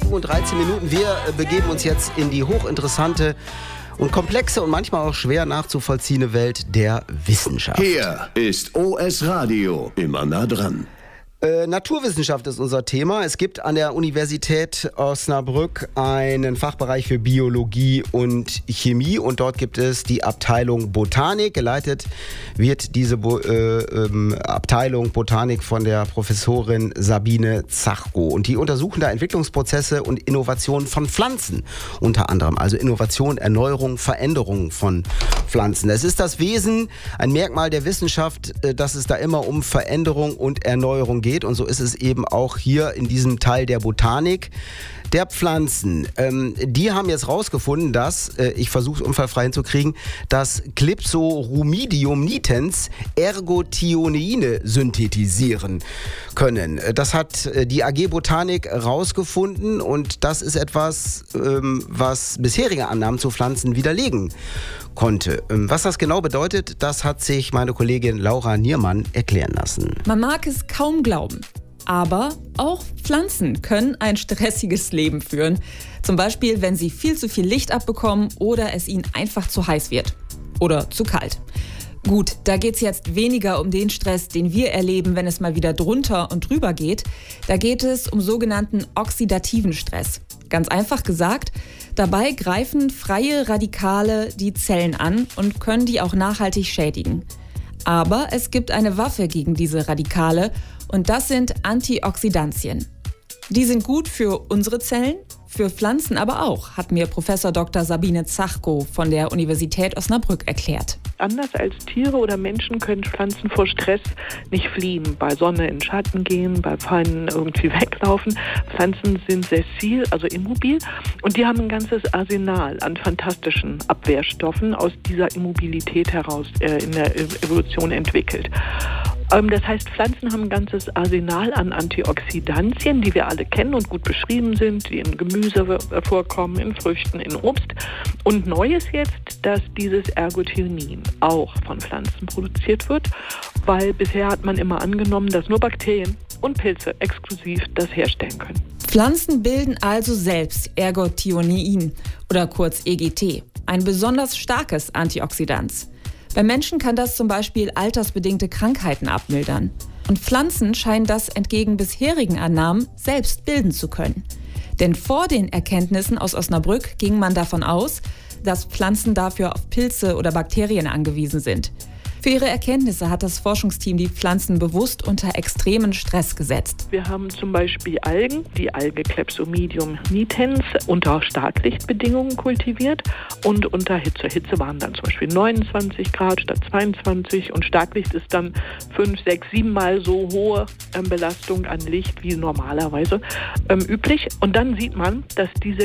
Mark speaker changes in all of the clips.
Speaker 1: 7:13 Uhr. Wir begeben uns jetzt in die hochinteressante und komplexe und manchmal auch schwer nachzuvollziehende Welt der Wissenschaft.
Speaker 2: Hier ist OS Radio, immer nah dran.
Speaker 1: Naturwissenschaft ist unser Thema. Es gibt an der Universität Osnabrück einen Fachbereich für Biologie und Chemie und dort gibt es die Abteilung Botanik. Geleitet wird diese Abteilung Botanik von der Professorin Sabine Zachko und die untersuchen da Entwicklungsprozesse und Innovationen von Pflanzen unter anderem. Also Innovation, Erneuerung, Veränderung von Pflanzen. Es ist das Wesen, ein Merkmal der Wissenschaft, dass es da immer um Veränderung und Erneuerung geht. Und so ist es eben auch hier in diesem Teil der Botanik der Pflanzen. Die haben jetzt rausgefunden, dass, ich versuche es unfallfrei hinzukriegen, dass Cryptorumidium nitens Ergothioneine synthetisieren können. Das hat die AG Botanik rausgefunden und das ist etwas, was bisherige Annahmen zu Pflanzen widerlegen konnte. Was das genau bedeutet, das hat sich meine Kollegin Laura Niermann erklären lassen.
Speaker 3: Man mag es kaum glauben, aber auch Pflanzen können ein stressiges Leben führen. Zum Beispiel, wenn sie viel zu viel Licht abbekommen oder es ihnen einfach zu heiß wird oder zu kalt. Gut, da geht es jetzt weniger um den Stress, den wir erleben, wenn es mal wieder drunter und drüber geht. Da geht es um sogenannten oxidativen Stress. Ganz einfach gesagt, dabei greifen freie Radikale die Zellen an und können die auch nachhaltig schädigen. Aber es gibt eine Waffe gegen diese Radikale und das sind Antioxidantien. Die sind gut für unsere Zellen, für Pflanzen aber auch, hat mir Professor Dr. Sabine Zachko von der Universität Osnabrück erklärt.
Speaker 4: Anders als Tiere oder Menschen können Pflanzen vor Stress nicht fliehen, bei Sonne in Schatten gehen, bei Feinden irgendwie weglaufen. Pflanzen sind sessil, also immobil, und die haben ein ganzes Arsenal an fantastischen Abwehrstoffen aus dieser Immobilität heraus in der Evolution entwickelt. Das heißt, Pflanzen haben ein ganzes Arsenal an Antioxidantien, die wir alle kennen und gut beschrieben sind, die in Gemüse vorkommen, in Früchten, in Obst. Und neu ist jetzt, dass dieses Ergothionin auch von Pflanzen produziert wird, weil bisher hat man immer angenommen, dass nur Bakterien und Pilze exklusiv das herstellen können.
Speaker 3: Pflanzen bilden also selbst Ergothionin oder kurz EGT, ein besonders starkes Antioxidant. Bei Menschen kann das zum Beispiel altersbedingte Krankheiten abmildern. Und Pflanzen scheinen das entgegen bisherigen Annahmen selbst bilden zu können. Denn vor den Erkenntnissen aus Osnabrück ging man davon aus, dass Pflanzen dafür auf Pilze oder Bakterien angewiesen sind. Für ihre Erkenntnisse hat das Forschungsteam die Pflanzen bewusst unter extremen Stress gesetzt.
Speaker 4: Wir haben zum Beispiel Algen, die Alge Clepsomedium nitens, unter Starklichtbedingungen kultiviert und unter Hitze. Hitze waren dann zum Beispiel 29 Grad statt 22 und Starklicht ist dann 5, 6, 7 Mal so hohe Belastung an Licht wie normalerweise üblich. Und dann sieht man, dass diese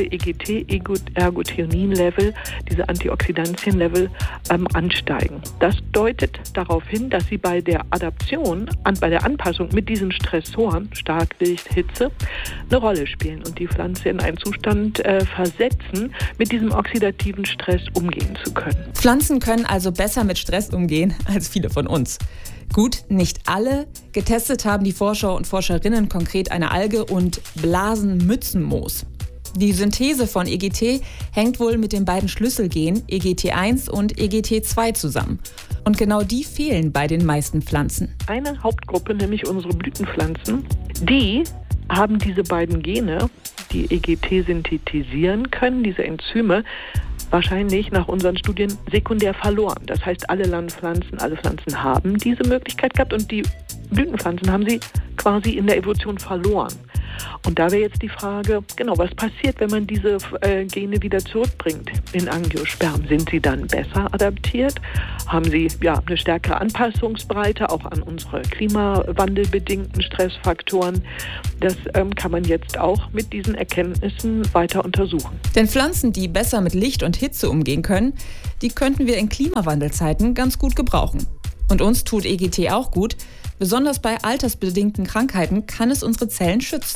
Speaker 4: EGT-Ergothionin-Level, diese Antioxidantien-Level ansteigen. Das deutet darauf hin, dass sie bei der Adaption, bei der Anpassung mit diesen Stressoren, Starklicht, Hitze, eine Rolle spielen und die Pflanze in einen Zustand versetzen, mit diesem oxidativen Stress umgehen zu können.
Speaker 3: Pflanzen können also besser mit Stress umgehen als viele von uns. Gut, nicht alle. Getestet haben die Forscher und Forscherinnen konkret eine Alge und Blasenmützenmoos. Die Synthese von EGT hängt wohl mit den beiden Schlüsselgenen EGT1 und EGT2 zusammen. Und genau die fehlen bei den meisten Pflanzen.
Speaker 4: Eine Hauptgruppe, nämlich unsere Blütenpflanzen, die haben diese beiden Gene, die EGT synthetisieren können, diese Enzyme, wahrscheinlich nach unseren Studien sekundär verloren. Das heißt, alle Landpflanzen, alle Pflanzen haben diese Möglichkeit gehabt und die Blütenpflanzen haben sie quasi in der Evolution verloren. Und da wäre jetzt die Frage, genau, was passiert, wenn man diese Gene wieder zurückbringt in Angiosperm? Sind sie dann besser adaptiert? Haben sie eine stärkere Anpassungsbreite auch an unsere klimawandelbedingten Stressfaktoren? Das kann man jetzt auch mit diesen Erkenntnissen weiter untersuchen.
Speaker 3: Denn Pflanzen, die besser mit Licht und Hitze umgehen können, die könnten wir in Klimawandelzeiten ganz gut gebrauchen. Und uns tut EGT auch gut. Besonders bei altersbedingten Krankheiten kann es unsere Zellen schützen.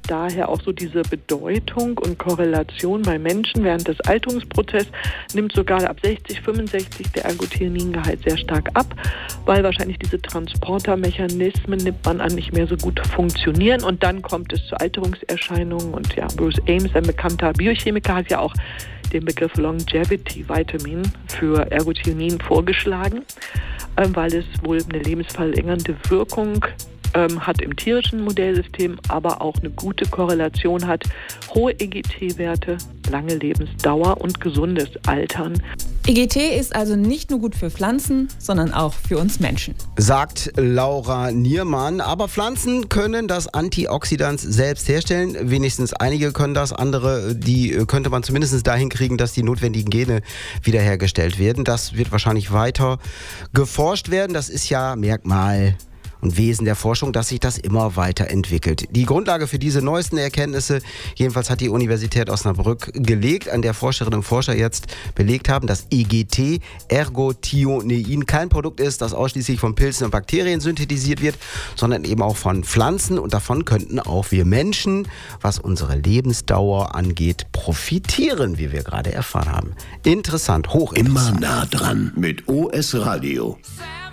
Speaker 4: daher auch so diese Bedeutung und Korrelation bei Menschen während des Alterungsprozesses nimmt sogar ab 60, 65 der Ergothioningehalt sehr stark ab, weil wahrscheinlich diese Transportermechanismen, nimmt man an, nicht mehr so gut funktionieren und dann kommt es zu Alterungserscheinungen und ja, Bruce Ames, ein bekannter Biochemiker, hat ja auch den Begriff Longevity Vitamin für Ergothionin vorgeschlagen, weil es wohl eine lebensverlängernde Wirkung hat im tierischen Modellsystem, aber auch eine gute Korrelation hat. Hohe EGT-Werte, lange Lebensdauer und gesundes Altern.
Speaker 3: EGT ist also nicht nur gut für Pflanzen, sondern auch für uns Menschen.
Speaker 1: Sagt Laura Niermann. Aber Pflanzen können das Antioxidant selbst herstellen. Wenigstens einige können das. Andere, die könnte man zumindest dahin kriegen, dass die notwendigen Gene wiederhergestellt werden. Das wird wahrscheinlich weiter geforscht werden. Das ist ja Merkmal und Wesen der Forschung, dass sich das immer weiterentwickelt. Die Grundlage für diese neuesten Erkenntnisse, jedenfalls hat die Universität Osnabrück gelegt, an der Forscherinnen und Forscher jetzt belegt haben, dass EGT, Ergothionein, kein Produkt ist, das ausschließlich von Pilzen und Bakterien synthetisiert wird, sondern eben auch von Pflanzen und davon könnten auch wir Menschen, was unsere Lebensdauer angeht, profitieren, wie wir gerade erfahren haben. Interessant, hochinteressant.
Speaker 2: Immer nah dran mit OS Radio.